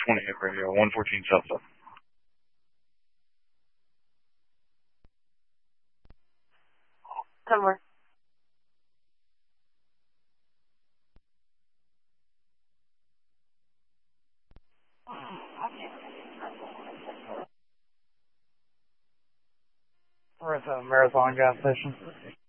28 radio, 114 South South. Somewhere. We're at the Marathon gas station.